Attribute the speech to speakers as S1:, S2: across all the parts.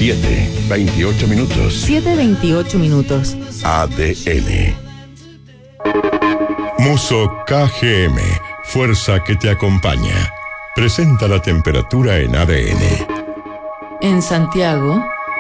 S1: 7:28 minutos.
S2: 7:28 minutos.
S1: ADN. Muso KGM, fuerza que te acompaña. Presenta la temperatura en ADN.
S2: En Santiago,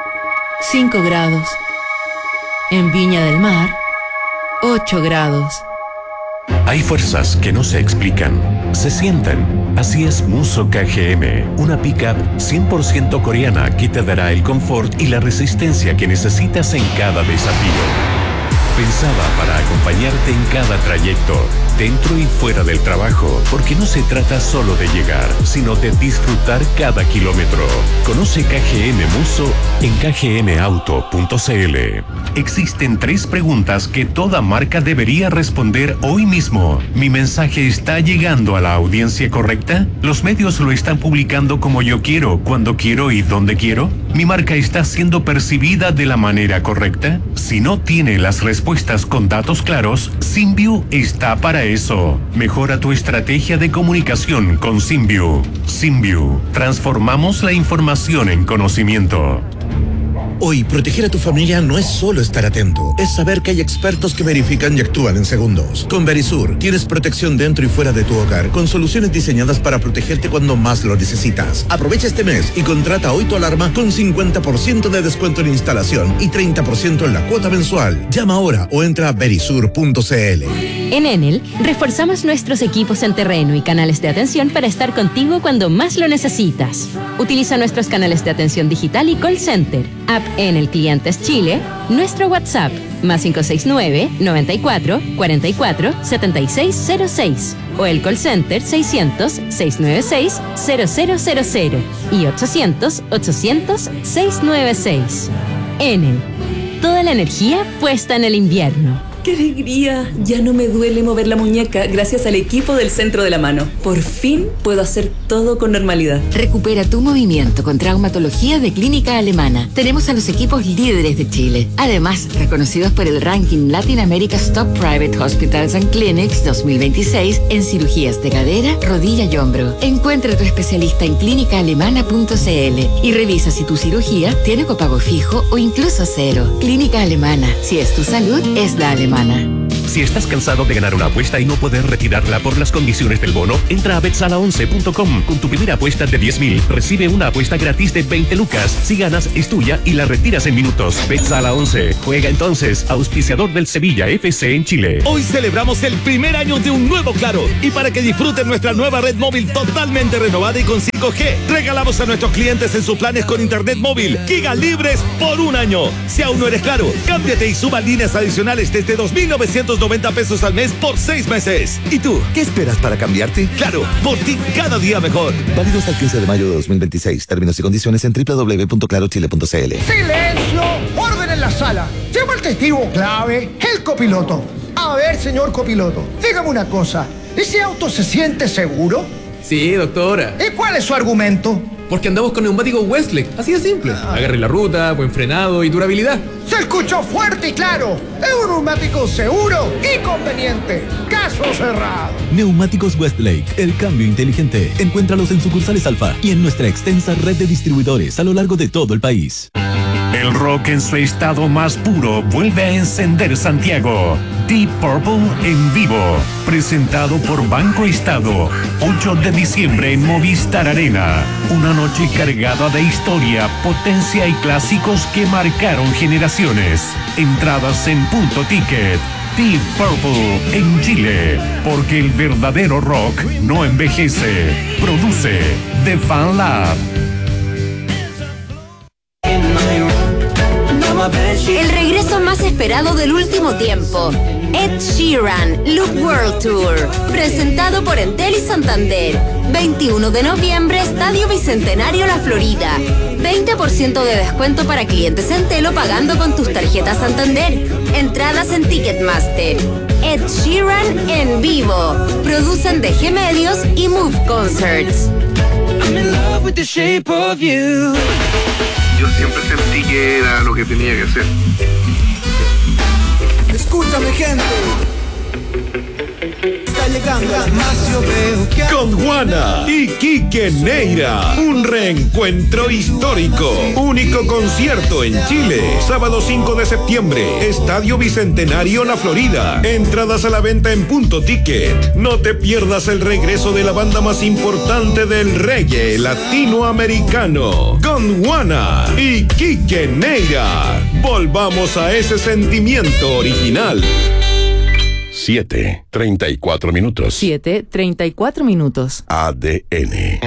S2: 5 grados. En Viña del Mar, 8 grados.
S3: Hay fuerzas que no se explican, se sienten. Así es Muso KGM, una pickup 100% coreana que te dará el confort y la resistencia que necesitas en cada desafío. Pensada para acompañarte en cada trayecto, dentro y fuera del trabajo, porque no se trata solo de llegar, sino de disfrutar cada kilómetro. Conoce KGM Muso en kgmauto.cl. Existen 3 preguntas que toda marca debería responder hoy mismo. ¿Mi mensaje está llegando a la audiencia correcta? ¿Los medios lo están publicando como yo quiero, cuando quiero y donde quiero? ¿Mi marca está siendo percibida de la manera correcta? Si no tiene las respuestas con datos claros, Symview está para eso. Mejora tu estrategia de comunicación con Symview. Symview. Transformamos la información en conocimiento.
S4: Hoy, proteger a tu familia no es solo estar atento, es saber que hay expertos que verifican y actúan en segundos. Con Verisur, tienes protección dentro y fuera de tu hogar, con soluciones diseñadas para protegerte cuando más lo necesitas. Aprovecha este mes y contrata hoy tu alarma con 50% de descuento en instalación y 30% en la cuota mensual. Llama ahora o entra a verisur.cl.
S5: En Enel, reforzamos nuestros equipos en terreno y canales de atención para estar contigo cuando más lo necesitas. Utiliza nuestros canales de atención digital y call center, app Enel Clientes Chile, nuestro WhatsApp, +569 94 44 7606 o el call center 600 696 0000 y 800 800 696. Enel, toda la energía puesta en el invierno.
S6: ¡Qué alegría! Ya no me duele mover la muñeca gracias al equipo del Centro de la Mano. Por fin puedo hacer todo con normalidad.
S7: Recupera tu movimiento con traumatología de Clínica Alemana. Tenemos a los equipos líderes de Chile. Además, reconocidos por el ranking Latin America's Top Private Hospitals and Clinics 2026 en cirugías de cadera, rodilla y hombro. Encuentra a tu especialista en clínicaalemana.cl y revisa si tu cirugía tiene copago fijo o incluso cero. Clínica Alemana. Si es tu salud, es la alemana.
S3: Si estás cansado de ganar una apuesta y no poder retirarla por las condiciones del bono, entra a betsala11.com. Con tu primera apuesta de 10.000, recibe una apuesta gratis de 20 lucas. Si ganas, es tuya y la retiras en minutos. Betsala 11. Juega entonces, auspiciador del Sevilla FC en Chile.
S8: Hoy celebramos el primer año de un nuevo Claro. Y para que disfruten nuestra nueva red móvil totalmente renovada y con 5G, regalamos a nuestros clientes en sus planes con internet móvil gigas libres por un año. Si aún no eres Claro, cámbiate y suba líneas adicionales desde 2.990 pesos al mes por 6 meses. ¿Y tú, qué esperas para cambiarte? Claro, por ti cada día mejor.
S9: Válido hasta el 15 de mayo de 2026. Términos y condiciones en www.clarochile.cl.
S10: ¡Silencio! ¡Orden en la sala! Llegó el testigo clave, el copiloto. A ver, señor copiloto, dígame una cosa. ¿Ese auto se siente seguro?
S11: Sí, doctora.
S10: ¿Y cuál es su argumento?
S11: Porque andamos con neumáticos Westlake, así de simple. Agarre la ruta, buen frenado y durabilidad.
S10: Se escuchó fuerte y claro. Es un neumático seguro y conveniente. Caso cerrado.
S12: Neumáticos Westlake, el cambio inteligente. Encuéntralos en sucursales Alfa y en nuestra extensa red de distribuidores a lo largo de todo el país.
S3: El rock en su estado más puro vuelve a encender Santiago. Deep Purple en vivo, presentado por Banco Estado, 8 de diciembre en Movistar Arena. Una noche cargada de historia, potencia y clásicos que marcaron generaciones. Entradas en Punto Ticket. Deep Purple en Chile, porque el verdadero rock no envejece. Produce The Fan Lab.
S5: El regreso más esperado del último tiempo. Ed Sheeran, Look World Tour, presentado por Entel y Santander. 21 de noviembre, Estadio Bicentenario La Florida. 20% de descuento para clientes Entel o pagando con tus tarjetas Santander. Entradas en Ticketmaster. Ed Sheeran en vivo. Producen DG Medios y Move Concerts.
S13: I'm in love with the shape of you.
S14: Yo siempre sentí que era lo que tenía que hacer.
S15: Escúchame, gente. está llegando más yo veo que
S8: Con Juana y Quique Neira, un reencuentro histórico. Único concierto en Chile, sábado 5 de septiembre, Estadio Bicentenario La Florida. Entradas a la venta en Punto Ticket. No te pierdas el regreso de la banda más importante del reggae latinoamericano, con Juana y Quique Neira. Volvamos a ese sentimiento original.
S1: 7:34 minutos.
S2: 7:34 minutos.
S1: ADN.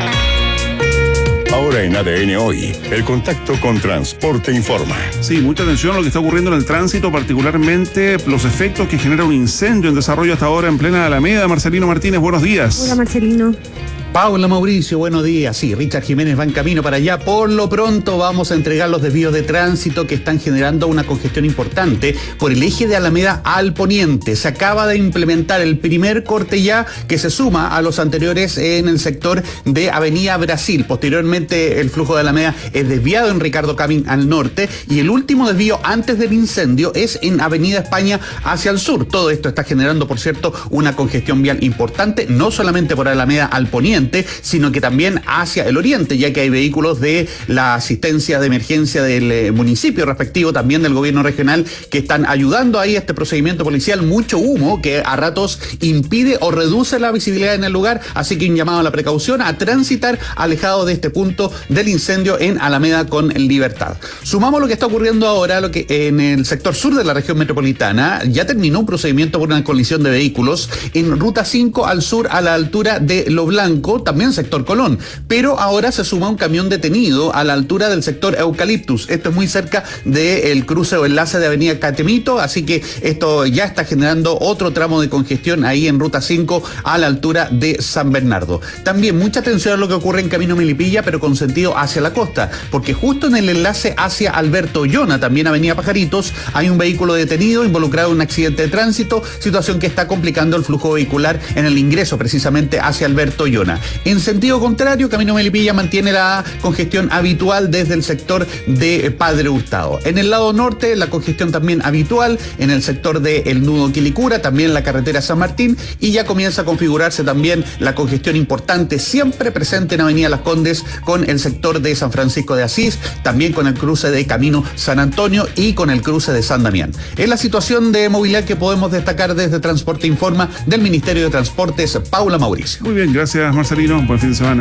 S1: Ahora en ADN Hoy, el contacto con Transporte Informa.
S16: Sí, mucha atención a lo que está ocurriendo en el tránsito, particularmente los efectos que genera un incendio en desarrollo hasta ahora en plena Alameda. Marcelino Martínez, buenos días.
S17: Hola, Marcelino.
S18: Paula Mauricio, buenos días. Sí, Richard Jiménez va en camino para allá. Por lo pronto vamos a entregar los desvíos de tránsito que están generando una congestión importante por el eje de Alameda al poniente. Se acaba de implementar el primer corte ya, que se suma a los anteriores en el sector de Avenida Brasil. Posteriormente el flujo de Alameda es desviado en Ricardo Camín al norte y el último desvío antes del incendio es en Avenida España hacia el sur. Todo esto está generando, por cierto, una congestión vial importante, no solamente por Alameda al poniente, sino que también hacia el oriente, ya que hay vehículos de la asistencia de emergencia del municipio respectivo, también del gobierno regional, que están ayudando ahí a este procedimiento policial. Mucho humo que a ratos impide o reduce la visibilidad en el lugar, así que un llamado a la precaución, a transitar alejado de este punto del incendio en Alameda con Libertad. Sumamos lo que está ocurriendo ahora, lo que en el sector sur de la región metropolitana ya terminó un procedimiento por una colisión de vehículos en Ruta 5 al sur a la altura de Lo Blanco, también sector Colón, pero ahora se suma un camión detenido a la altura del sector Eucaliptus. Esto es muy cerca del cruce o enlace de Avenida Catemito, así que esto ya está generando otro tramo de congestión ahí en Ruta 5 a la altura de San Bernardo. También mucha atención a lo que ocurre en Camino Melipilla, pero con sentido hacia la costa, porque justo en el enlace hacia Alberto Llona, también Avenida Pajaritos, hay un vehículo detenido involucrado en un accidente de tránsito, situación que está complicando el flujo vehicular en el ingreso precisamente hacia Alberto Llona. En sentido contrario, Camino Melipilla mantiene la congestión habitual desde el sector de Padre Hurtado. En el lado norte, la congestión también habitual en el sector de El Nudo Quilicura, también la carretera San Martín, y ya comienza a configurarse también la congestión importante, siempre presente en Avenida Las Condes, con el sector de San Francisco de Asís, también con el cruce de Camino San Antonio y con el cruce de San Damián. Es la situación de movilidad que podemos destacar desde Transporte Informa del Ministerio de Transportes, Paula Mauricio.
S16: Muy bien, gracias Marcelino, buen fin de semana.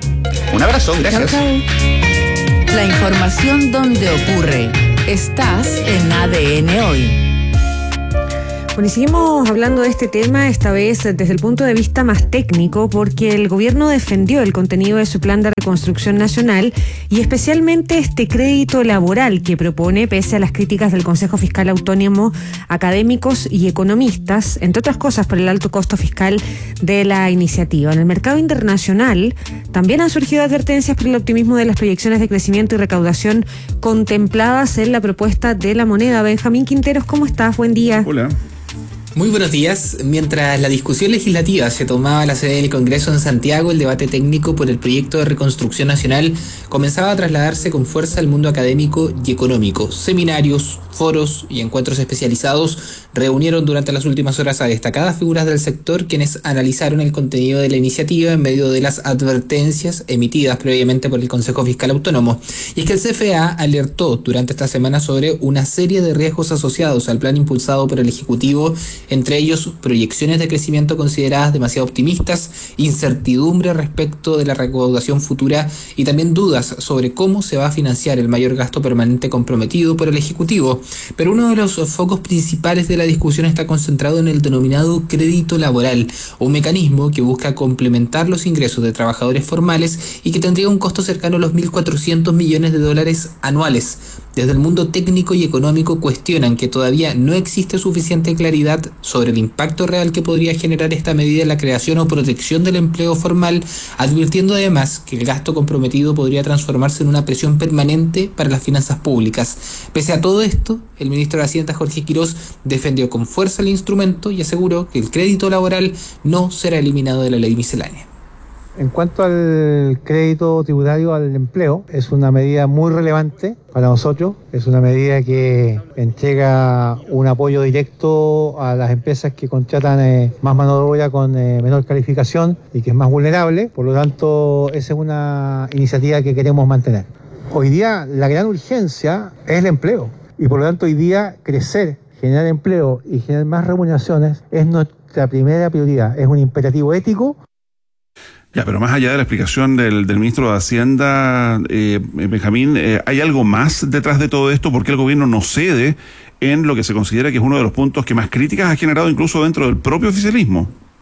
S18: Un abrazo, gracias.
S2: Chau, chau. La información donde ocurre. Estás en ADN Hoy.
S17: Bueno, y seguimos hablando de este tema, esta vez desde el punto de vista más técnico, porque el gobierno defendió el contenido de su plan de reconstrucción nacional y especialmente este crédito laboral que propone, pese a las críticas del Consejo Fiscal Autónomo, académicos y economistas, entre otras cosas por el alto costo fiscal de la iniciativa. En el mercado internacional también han surgido advertencias por el optimismo de las proyecciones de crecimiento y recaudación contempladas en la propuesta de la moneda. Benjamín Quinteros, ¿cómo estás? Buen día.
S16: Hola.
S19: Muy buenos días. Mientras la discusión legislativa se tomaba la sede del Congreso en Santiago, el debate técnico por el proyecto de reconstrucción nacional comenzaba a trasladarse con fuerza al mundo académico y económico. Seminarios, foros y encuentros especializados reunieron durante las últimas horas a destacadas figuras del sector, quienes analizaron el contenido de la iniciativa en medio de las advertencias emitidas previamente por el Consejo Fiscal Autónomo. Y es que el CFA alertó durante esta semana sobre una serie de riesgos asociados al plan impulsado por el Ejecutivo, entre ellos proyecciones de crecimiento consideradas demasiado optimistas, incertidumbre respecto de la recaudación futura y también dudas sobre cómo se va a financiar el mayor gasto permanente comprometido por el Ejecutivo. Pero uno de los focos principales de la discusión está concentrado en el denominado crédito laboral, un mecanismo que busca complementar los ingresos de trabajadores formales y que tendría un costo cercano a los $1.400 millones anuales. Desde el mundo técnico y económico cuestionan que todavía no existe suficiente claridad sobre el impacto real que podría generar esta medida en la creación o protección del empleo formal, advirtiendo además que el gasto comprometido podría transformarse en una presión permanente para las finanzas públicas. Pese a todo esto, el ministro de Hacienda, Jorge Quirós, defendió con fuerza el instrumento y aseguró que el crédito laboral no será eliminado de la ley miscelánea.
S20: En cuanto al crédito tributario al empleo, es una medida muy relevante para nosotros. Es una medida que entrega un apoyo directo a las empresas que contratan más mano de obra con menor calificación y que es más vulnerable. Por lo tanto, esa es una iniciativa que queremos mantener. Hoy día la gran urgencia es el empleo y por lo tanto hoy día crecer, generar empleo y generar más remuneraciones es nuestra primera prioridad. Es un imperativo ético.
S16: Ya, pero más allá de la explicación del ministro de Hacienda, Benjamín, ¿hay algo más detrás de todo esto? ¿Por qué el gobierno no cede en lo que se considera que es uno de los puntos que más críticas ha generado incluso dentro del propio oficialismo?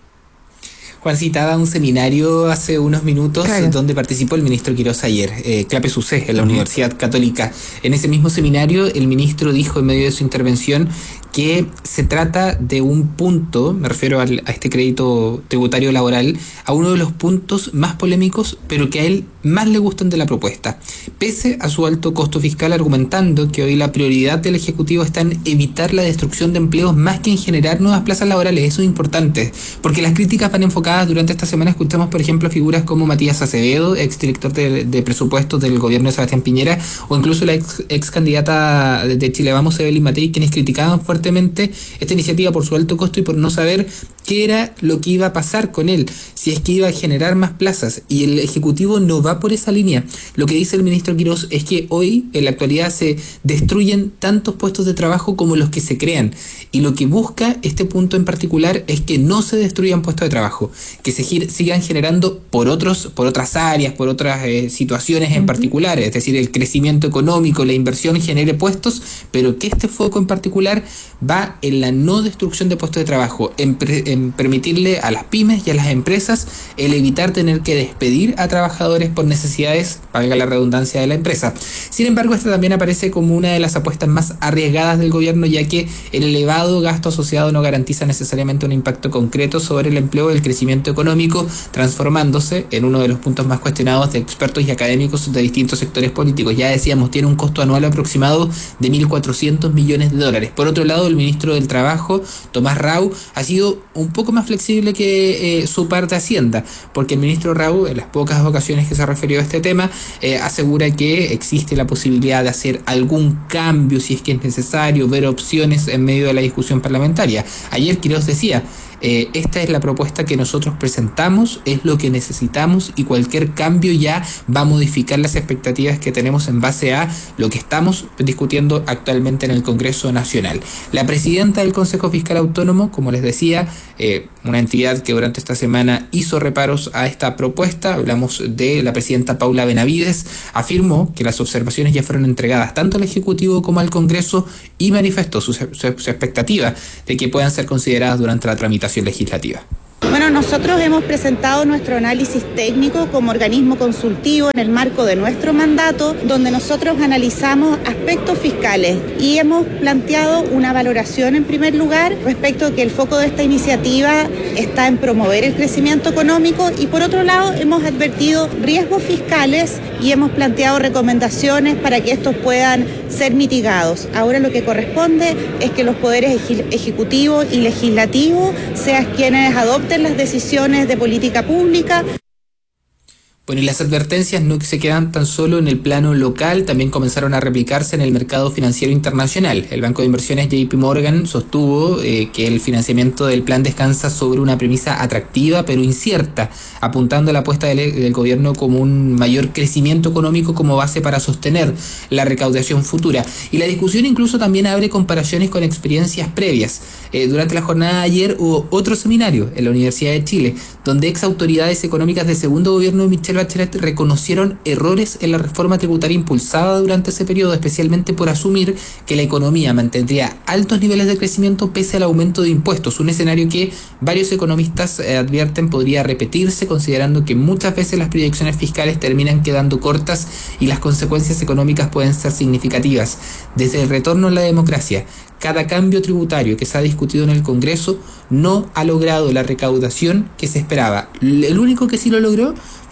S19: Juan citaba un seminario hace unos minutos donde participó el ministro Quirós ayer, Clape Sucé, en la Universidad Católica. En ese mismo seminario, el ministro dijo en medio de su intervención que se trata de un punto, me refiero a este crédito tributario laboral, a uno de los puntos más polémicos, pero que a él más le gustan de la propuesta, pese a su alto costo fiscal, argumentando que hoy la prioridad del Ejecutivo está en evitar la destrucción de empleos más que en generar nuevas plazas laborales. Eso es importante, porque las críticas van enfocadas. Durante esta semana escuchamos, por ejemplo, figuras como Matías Acevedo, exdirector de presupuestos del gobierno de Sebastián Piñera, o incluso la ex candidata de Chile Vamos, Evelyn Matei, quienes criticaban fuertemente esta iniciativa por su alto costo y por no saber qué era lo que iba a pasar con él, si es que iba a generar más plazas, y el Ejecutivo no va por esa línea. Lo que dice el ministro Quirós es que hoy, en la actualidad, se destruyen tantos puestos de trabajo como los que se crean, y lo que busca este punto en particular es que no se destruyan puestos de trabajo, que se sigan generando por otras áreas, por otras situaciones en particular, es decir, el crecimiento económico, la inversión genere puestos, pero que este foco en particular va en la no destrucción de puestos de trabajo, en permitirle a las pymes y a las empresas el evitar tener que despedir a trabajadores por necesidades, valga la redundancia, de la empresa. Sin embargo, esta también aparece como una de las apuestas más arriesgadas del gobierno, ya que el elevado gasto asociado no garantiza necesariamente un impacto concreto sobre el empleo y el crecimiento económico, transformándose en uno de los puntos más cuestionados de expertos y académicos de distintos sectores políticos. Ya decíamos, tiene un costo anual aproximado de 1.400 millones de dólares. Por otro lado, el ministro del Trabajo, Tomás Rau, ha sido un poco más flexible que su par de Hacienda, porque el ministro Rau, en las pocas ocasiones que se ha referido a este tema, asegura que existe la posibilidad de hacer algún cambio si es que es necesario, ver opciones en medio de la discusión parlamentaria. Ayer Quirós decía: esta es la propuesta que nosotros presentamos, es lo que necesitamos, y cualquier cambio ya va a modificar las expectativas que tenemos en base a lo que estamos discutiendo actualmente en el Congreso Nacional. La presidenta del Consejo Fiscal Autónomo, como les decía, una entidad que durante esta semana hizo reparos a esta propuesta, hablamos de la presidenta Paula Benavides, afirmó que las observaciones ya fueron entregadas tanto al Ejecutivo como al Congreso y manifestó su expectativa de que puedan ser consideradas durante la tramitación legislativa.
S21: Bueno, nosotros hemos presentado nuestro análisis técnico como organismo consultivo en el marco de nuestro mandato, donde nosotros analizamos aspectos fiscales y hemos planteado una valoración en primer lugar respecto a que el foco de esta iniciativa está en promover el crecimiento económico, y por otro lado hemos advertido riesgos fiscales y hemos planteado recomendaciones para que estos puedan ser mitigados. Ahora lo que corresponde es que los poderes ejecutivo y legislativo sean quienes adopten las decisiones de política pública.
S19: Bueno, y las advertencias no se quedan tan solo en el plano local, también comenzaron a replicarse en el mercado financiero internacional. El banco de inversiones JP Morgan sostuvo que el financiamiento del plan descansa sobre una premisa atractiva pero incierta, apuntando a la apuesta del gobierno como un mayor crecimiento económico como base para sostener la recaudación futura. Y la discusión incluso también abre comparaciones con experiencias previas. Durante la jornada de ayer hubo otro seminario en la Universidad de Chile, donde ex autoridades económicas del segundo gobierno de Michelle Bachelet reconocieron errores en la reforma tributaria impulsada durante ese periodo, especialmente por asumir que la economía mantendría altos niveles de crecimiento pese al aumento de impuestos, un escenario que varios economistas advierten podría repetirse, considerando que muchas veces las proyecciones fiscales terminan quedando cortas y las consecuencias económicas pueden ser significativas. Desde el retorno a la democracia, cada cambio tributario que se ha discutido en el Congreso no ha logrado la recaudación que se esperaba. El único que sí lo logró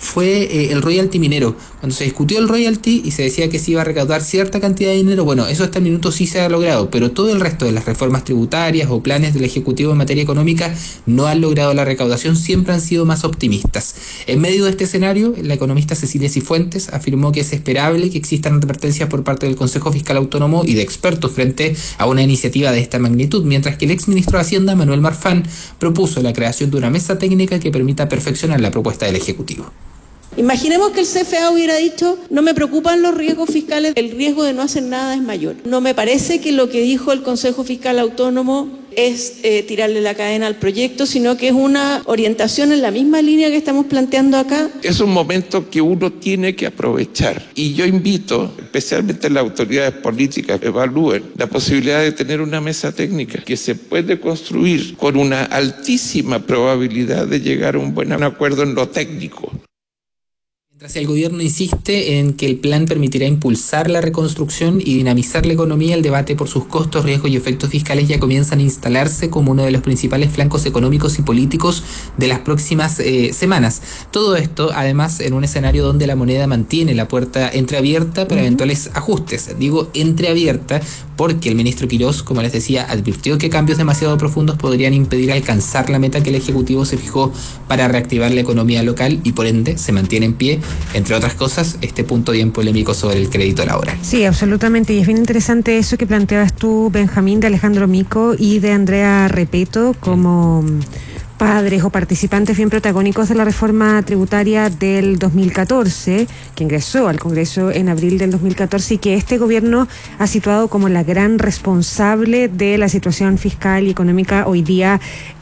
S19: fue el royalty minero. Cuando se discutió el royalty y se decía que se iba a recaudar cierta cantidad de dinero, bueno, eso hasta el minuto sí se ha logrado, pero todo el resto de las reformas tributarias o planes del Ejecutivo en materia económica no han logrado la recaudación, siempre han sido más optimistas. En medio de este escenario, la economista Cecilia Cifuentes afirmó que es esperable que existan advertencias por parte del Consejo Fiscal Autónomo y de expertos frente a una iniciativa de esta magnitud, mientras que el exministro de Hacienda, Manuel Marfán, propuso la creación de una mesa técnica que permita perfeccionar la propuesta del Ejecutivo.
S4: Imaginemos que el CFA hubiera dicho, no me preocupan los riesgos fiscales, el riesgo de no hacer nada es mayor. No me parece que lo que dijo el Consejo Fiscal Autónomo es tirarle la cadena al proyecto, sino que es una orientación en la misma línea que estamos planteando acá.
S22: Es un momento que uno tiene que aprovechar y yo invito, especialmente las autoridades políticas, que evalúen la posibilidad de tener una mesa técnica que se puede construir con una altísima probabilidad de llegar a un buen acuerdo en lo técnico.
S19: Mientras el gobierno insiste en que el plan permitirá impulsar la reconstrucción y dinamizar la economía, el debate por sus costos, riesgos y efectos fiscales ya comienzan a instalarse como uno de los principales flancos económicos y políticos de las próximas semanas. Todo esto, además, en un escenario donde la moneda mantiene la puerta entreabierta para eventuales ajustes. Digo entreabierta porque el ministro Quirós, como les decía, advirtió que cambios demasiado profundos podrían impedir alcanzar la meta que el Ejecutivo se fijó para reactivar la economía local y por ende se mantiene en pie, entre otras cosas, este punto bien polémico sobre el crédito laboral.
S17: Sí, absolutamente, y es bien interesante eso que planteabas tú, Benjamín, de Alejandro Mico y de Andrea Repeto como padres o participantes bien protagónicos de la reforma tributaria del 2014, que ingresó al Congreso en abril del 2014 y que este gobierno ha situado como la gran responsable de la situación fiscal y económica hoy día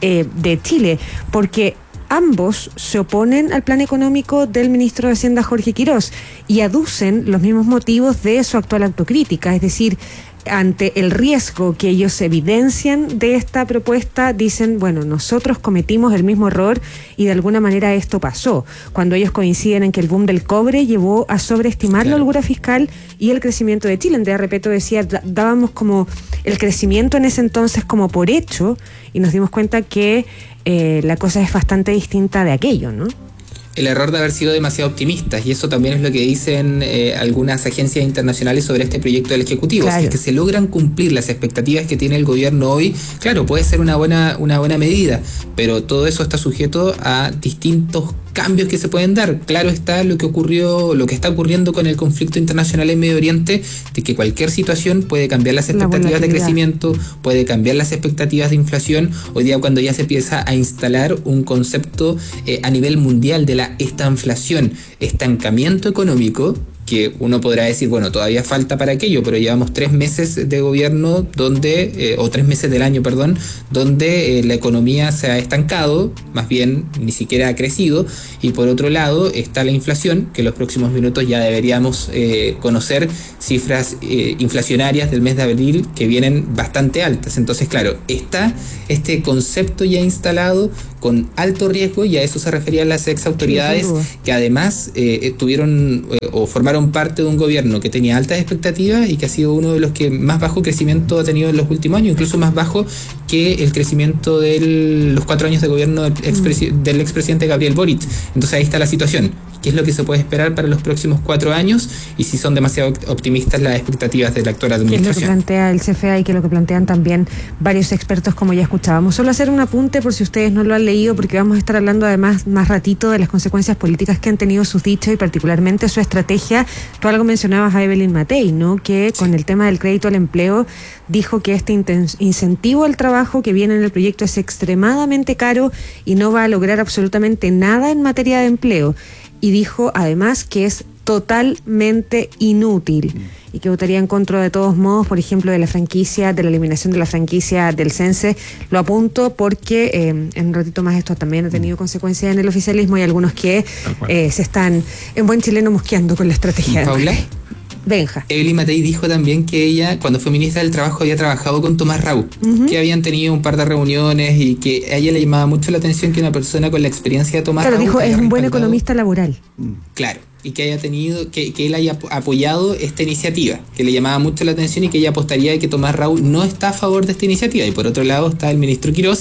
S17: de Chile, porque ambos se oponen al plan económico del ministro de Hacienda, Jorge Quirós, y aducen los mismos motivos de su actual autocrítica, es decir, ante el riesgo que ellos evidencian de esta propuesta, dicen, bueno, nosotros cometimos el mismo error y de alguna manera esto pasó, cuando ellos coinciden en que el boom del cobre llevó a sobreestimar la holgura fiscal y el crecimiento de Chile. Andrea Repeto decía, dábamos como el crecimiento en ese entonces como por hecho y nos dimos cuenta que la cosa es bastante distinta de aquello, ¿no?
S19: El error de haber sido demasiado optimistas, y eso también es lo que dicen algunas agencias internacionales sobre este proyecto del Ejecutivo. Claro. Si es que se logran cumplir las expectativas que tiene el gobierno hoy, claro, puede ser una buena medida, pero todo eso está sujeto a distintos cambios que se pueden dar. Claro está lo que está ocurriendo con el conflicto internacional en Medio Oriente, de que cualquier situación puede cambiar las expectativas de crecimiento, puede cambiar las expectativas de inflación. Hoy día, cuando ya se empieza a instalar un concepto a nivel mundial de la estanflación, estancamiento económico, que uno podrá decir, bueno, todavía falta para aquello, pero llevamos 3 meses de gobierno donde, o 3 meses del año, perdón, donde la economía se ha estancado, más bien ni siquiera ha crecido, y por otro lado está la inflación, que en los próximos minutos ya deberíamos conocer cifras inflacionarias del mes de abril que vienen bastante altas. Entonces, claro, está este concepto ya instalado con alto riesgo, y a eso se referían las ex autoridades, que además tuvieron o formaron parte de un gobierno que tenía altas expectativas y que ha sido uno de los que más bajo crecimiento ha tenido en los últimos años, incluso más bajo que el crecimiento de los 4 años de gobierno del expresidente Gabriel Boric. Entonces ahí está la situación. ¿Qué es lo que se puede esperar para los próximos 4 años? Y si son demasiado optimistas las expectativas de la actual administración.
S17: ¿Qué es lo que plantea el CFA y qué es lo que plantean también varios expertos, como ya escuchábamos? Solo hacer un apunte por si ustedes no lo han leído, porque vamos a estar hablando además más ratito de las consecuencias políticas que han tenido sus dichos y particularmente su estrategia. Tú algo mencionabas a Evelyn Matei, ¿no? Que con el tema del crédito al empleo dijo que este incentivo al trabajo que viene en el proyecto es extremadamente caro y no va a lograr absolutamente nada en materia de empleo. Y dijo además que es totalmente inútil y que votaría en contra de todos modos, por ejemplo, de la franquicia, de la eliminación de la franquicia del CENSE. Lo apunto porque en un ratito más esto también ha tenido consecuencias en el oficialismo y algunos que se están en buen chileno mosqueando con la estrategia.
S19: ¿Paula?
S17: Benja.
S19: Evelyn Matei dijo también que ella, cuando fue ministra del Trabajo, había trabajado con Tomás Raúl, que habían tenido un par de reuniones y que a ella le llamaba mucho la atención que una persona con la experiencia de Tomás Raúl...
S17: Claro, dijo, es un buen economista laboral.
S19: Claro, y que haya tenido, que él haya apoyado esta iniciativa, que le llamaba mucho la atención y que ella apostaría de que Tomás Raúl no está a favor de esta iniciativa. Y por otro lado está el ministro Quirós,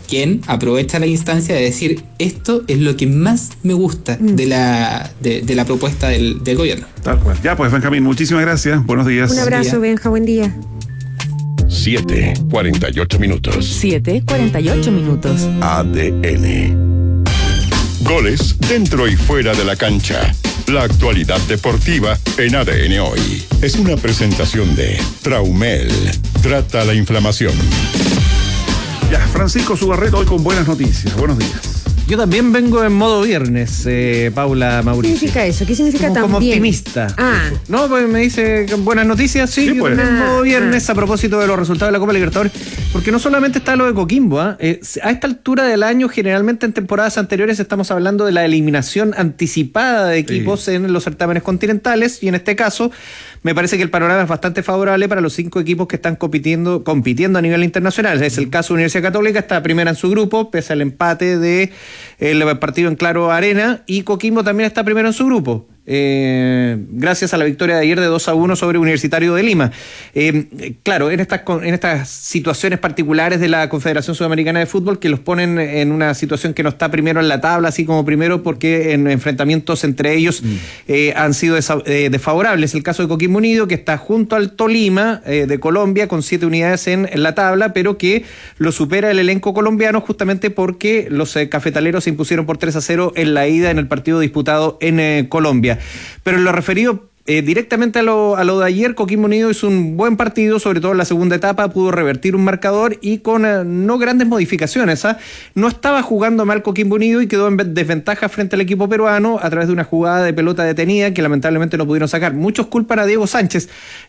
S19: quien aprovecha la instancia de decir esto es lo que más me gusta de la propuesta del gobierno.
S16: Tal cual. Ya pues, Benjamín, muchísimas gracias. Buenos días.
S17: Un abrazo, Benja, buen día.
S1: 7:48 minutos.
S2: 7:48 minutos.
S1: ADN. Goles dentro y fuera de la cancha. La actualidad deportiva en ADN Hoy. Es una presentación de Traumel. Trata la inflamación.
S16: Ya, Francisco Sugarreto hoy con buenas noticias. Buenos días.
S6: Yo también vengo en modo viernes, Paula, Mauricio.
S17: ¿Qué significa eso? ¿Qué significa también?
S6: Como optimista.
S17: Ah.
S6: No, pues me dice buenas noticias, sí, yo
S16: pues.
S6: también en modo viernes a propósito de los resultados de la Copa Libertadores, porque no solamente está lo de Coquimbo, a esta altura del año, generalmente en temporadas anteriores estamos hablando de la eliminación anticipada de equipos en los certámenes continentales, y en este caso me parece que el panorama es bastante favorable para los 5 equipos que están compitiendo a nivel internacional. Es el caso de Universidad Católica, está primera en su grupo, pese al empate de el partido en Claro Arena, y Coquimbo también está primero en su grupo. Gracias a la victoria de ayer de 2-1 sobre Universitario de Lima. Claro, en estas situaciones particulares de la Confederación Sudamericana de Fútbol, que los ponen en una situación que no está primero en la tabla, así como primero, porque en enfrentamientos entre ellos han sido desfavorables. El caso de Coquimbo Unido, que está junto al Tolima de Colombia con 7 unidades en la tabla, pero que lo supera el elenco colombiano justamente porque los cafetaleros se impusieron por 3-0 en la ida en el partido disputado en Colombia. Pero en lo referido directamente a lo de ayer, Coquimbo Unido hizo un buen partido, sobre todo en la segunda etapa, pudo revertir un marcador y con no grandes modificaciones. No estaba jugando mal Coquimbo Unido y quedó en desventaja frente al equipo peruano a través de una jugada de pelota detenida que lamentablemente no pudieron sacar. Muchos culpan a Diego Sánchez.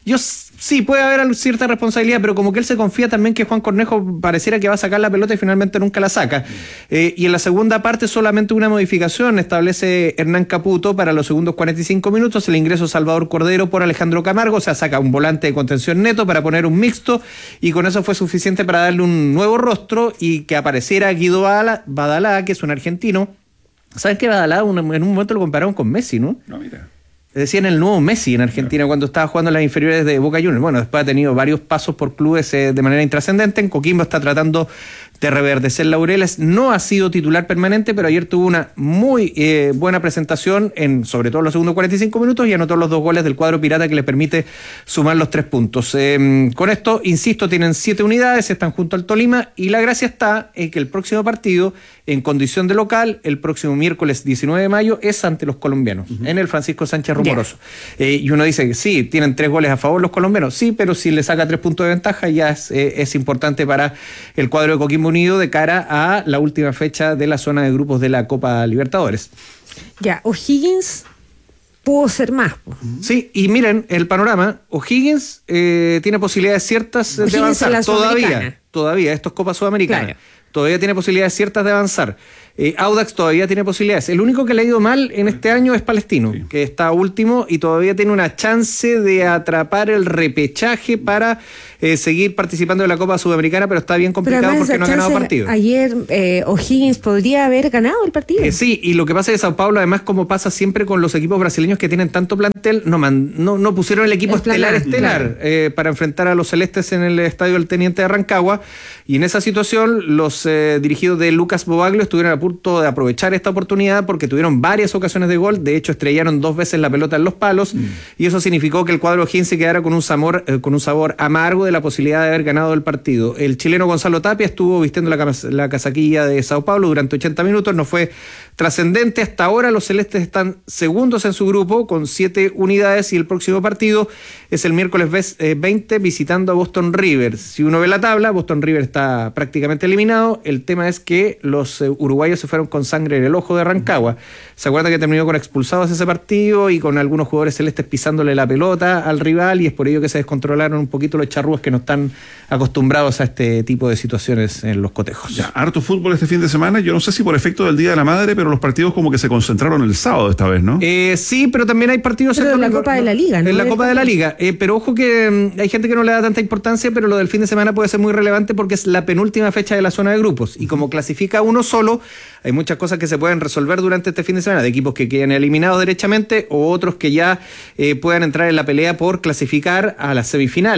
S6: Sí, puede haber cierta responsabilidad, pero como que él se confía también que Juan Cornejo pareciera que va a sacar la pelota y finalmente nunca la saca. Y en la segunda parte solamente una modificación establece Hernán Caputo para los segundos 45 minutos, el ingreso Salvador Cordero por Alejandro Camargo, o sea, saca un volante de contención neto para poner un mixto, y con eso fue suficiente para darle un nuevo rostro y que apareciera Guido Badalá, que es un argentino. ¿Sabes que Badalá en un momento lo compararon con Messi, no?
S16: No, mira.
S6: Decían el nuevo Messi en Argentina cuando estaba jugando en las inferiores de Boca Juniors. Bueno, después ha tenido varios pasos por clubes de manera intrascendente. En Coquimbo está tratando de reverdecer laureles. No ha sido titular permanente, pero ayer tuvo una muy buena presentación, sobre todo en los segundos 45 minutos, y anotó los 2 goles del cuadro pirata que le permite sumar los 3 puntos. Con esto, insisto, tienen 7 unidades, están junto al Tolima, y la gracia está en que el próximo partido, en condición de local, el próximo miércoles 19 de mayo, es ante los colombianos, en el Francisco Sánchez Rumoroso. Y uno dice que sí, tienen 3 goles a favor los colombianos, sí, pero si le saca 3 puntos de ventaja ya es importante para el cuadro de Coquimbo Unido de cara a la última fecha de la zona de grupos de la Copa Libertadores.
S17: Ya, O'Higgins pudo ser más.
S6: Sí, y miren el panorama. O'Higgins tiene posibilidades ciertas de avanzar todavía. Esto es Copa Sudamericana. Claro. Todavía tiene posibilidades ciertas de avanzar. Audax todavía tiene posibilidades. El único que le ha ido mal en este año es Palestino, que está último y todavía tiene una chance de atrapar el repechaje para seguir participando de la Copa Sudamericana, pero está bien complicado porque no ha ganado partido.
S17: Ayer O'Higgins podría haber ganado el partido.
S6: Sí, y lo que pasa es que Sao Paulo, además, como pasa siempre con los equipos brasileños que tienen tanto plantel, no pusieron el equipo estelar para enfrentar a los celestes en el estadio del Teniente de Rancagua, y en esa situación los dirigidos de Lucas Bobaglio estuvieron a punto de aprovechar esta oportunidad porque tuvieron varias ocasiones de gol. De hecho, estrellaron 2 veces la pelota en los palos, y eso significó que el cuadro O'Higgins se quedara con un sabor amargo de la posibilidad de haber ganado el partido. El chileno Gonzalo Tapia estuvo vistiendo la casaquilla de Sao Paulo durante 80 minutos, no fue trascendente. Hasta ahora los celestes están segundos en su grupo con 7 unidades, y el próximo partido es el miércoles 20 visitando a Boston River. Si uno ve la tabla, Boston River está prácticamente eliminado. El tema es que los uruguayos se fueron con sangre en el ojo de Rancagua. ¿Se acuerdan que terminó con expulsados ese partido y con algunos jugadores celestes pisándole la pelota al rival? Y es por ello que se descontrolaron un poquito los charrúas que no están acostumbrados a este tipo de situaciones en los cotejos.
S16: Ya, harto fútbol este fin de semana. Yo no sé si por efecto del Día de la Madre, pero los partidos como que se concentraron el sábado esta vez, ¿no?
S6: Sí, pero también hay partidos
S17: en la Copa de la Liga, ¿no?
S6: En la Copa de la Liga. Pero ojo que hay gente que no le da tanta importancia, pero lo del fin de semana puede ser muy relevante porque es la penúltima fecha de la zona de grupos. Y como clasifica uno solo, hay muchas cosas que se pueden resolver durante este fin de semana, de equipos que queden eliminados derechamente o otros que ya puedan entrar en la pelea por clasificar a las semifinales.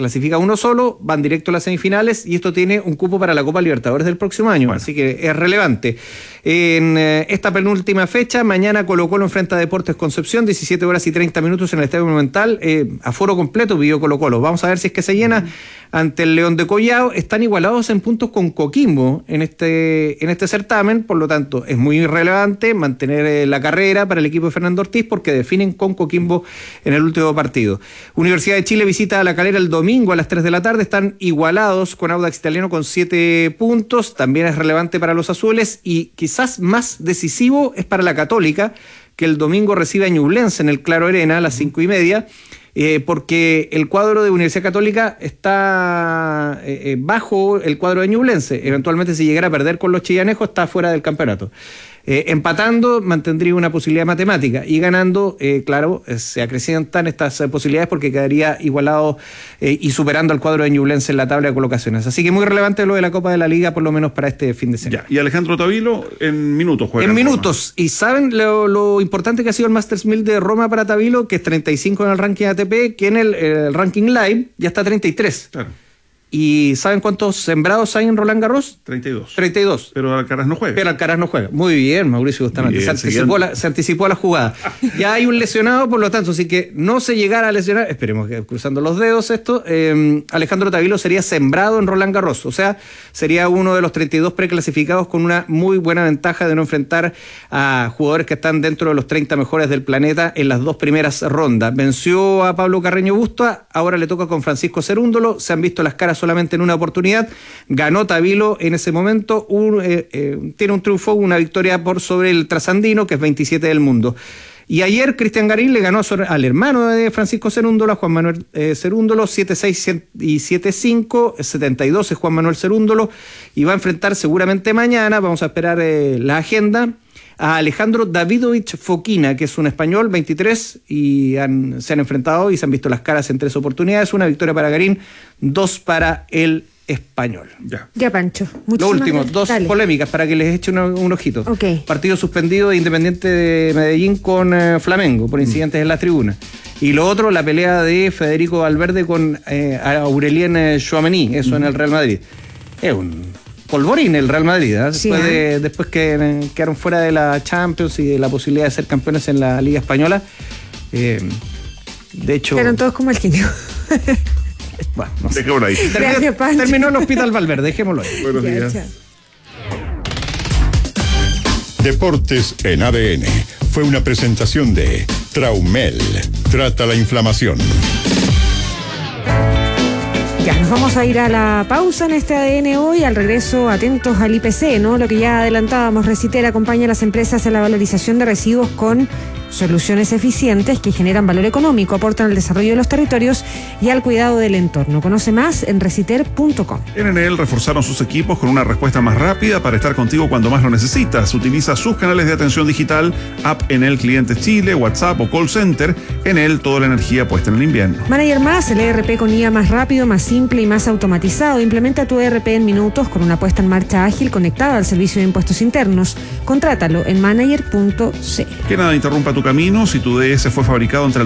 S6: clasifica uno solo, van directo a las semifinales y esto tiene un cupo para la Copa Libertadores del próximo año, así que es relevante. En esta penúltima fecha, mañana Colo-Colo enfrenta a Deportes Concepción, 17 horas y 30 minutos en el Estadio Monumental, aforo completo, pidió Colo-Colo. Vamos a ver si es que se llena ante el León de Collao. Están igualados en puntos con Coquimbo en este certamen, por lo tanto es muy relevante mantener la carrera para el equipo de Fernando Ortiz porque definen con Coquimbo en el último partido. Universidad de Chile visita a La Calera el domingo a las 3 de la tarde, están igualados con Audax Italiano con 7 puntos, también es relevante para los azules y quizás más decisivo es para la Católica, que el domingo recibe a Ñublense en el Claro Arena a las 5:30, porque el cuadro de Universidad Católica está bajo el cuadro de Ñublense. Eventualmente, si llegara a perder con los chillanejos, está fuera del campeonato. Empatando mantendría una posibilidad matemática y ganando, claro, se acrecientan estas posibilidades porque quedaría igualado y superando al cuadro de Ñublense en la tabla de colocaciones. Así que muy relevante lo de la Copa de la Liga, por lo menos para este fin de semana.
S16: Ya. Y Alejandro Tavilo en minutos juega.
S6: En minutos. ¿Y saben lo importante que ha sido el Masters 1000 de Roma para Tavilo? Que es 35 en el ranking ATP, que en el ranking live ya está 33. Claro. ¿Y saben cuántos sembrados hay en Roland Garros?
S16: 32. Pero Alcaraz no juega.
S6: Muy bien, Mauricio Bustamante. Se anticipó a la jugada. Ya hay un lesionado, por lo tanto, así que no se llegara a lesionar, esperemos que cruzando los dedos esto, Alejandro Tavilo sería sembrado en Roland Garros. O sea, sería uno de los 32 preclasificados con una muy buena ventaja de no enfrentar a jugadores que están dentro de los 30 mejores del planeta en las 2 primeras rondas. Venció a Pablo Carreño Busta, ahora le toca con Francisco Cerúndolo. Se han visto las caras solamente en una oportunidad. Ganó Tavilo en ese momento, tiene un triunfo, una victoria por sobre el trasandino, que es 27 del mundo. Y ayer Cristian Garín le ganó al hermano de Francisco Cerúndolo, a Juan Manuel Cerúndolo, 7-6 y 7-5, 72 es Juan Manuel Cerúndolo, y va a enfrentar seguramente mañana, vamos a esperar la agenda, a Alejandro Davidovich Fokina, que es un español, 23, y se han enfrentado y se han visto las caras en 3 oportunidades. Una victoria para Garín, 2 para el español.
S17: Ya, Pancho.
S6: Lo último, 2 polémicas para que les eche un ojito. Partido suspendido de Independiente de Medellín con Flamengo por incidentes en la tribuna. Y lo otro, la pelea de Federico Valverde con Aurelien Tchouaméni, eso en el Real Madrid. Es un polvorín el Real Madrid, ¿eh? Después que quedaron fuera de la Champions y de la posibilidad de ser campeones en la Liga Española. De hecho...
S17: Quedaron todos como el genio.
S6: Bueno, no sé.
S16: Dejémoslo ahí.
S6: Terminó el Hospital Valverde, dejémoslo ahí.
S16: Buenos días.
S1: Deportes en ADN fue una presentación de Traumel. Trata la inflamación.
S17: Ya, nos vamos a ir a la pausa en este ADN hoy. Al regreso, atentos al IPC, ¿no? Lo que ya adelantábamos, Reciter acompaña a las empresas en la valorización de residuos con soluciones eficientes que generan valor económico, aportan al desarrollo de los territorios y al cuidado del entorno. Conoce más en reciter.com.
S16: En Enel reforzaron sus equipos con una respuesta más rápida para estar contigo cuando más lo necesitas. Utiliza sus canales de atención digital, app Enel Clientes Chile, WhatsApp o call center. Enel, toda la energía puesta en el invierno.
S17: Manager Más, el ERP con IA más rápido, más simple y más automatizado. Implementa tu ERP en minutos con una puesta en marcha ágil conectada al servicio de impuestos internos. Contrátalo en manager.cl.
S16: Que nada interrumpa tu camino. Si tu DS fue fabricado entre el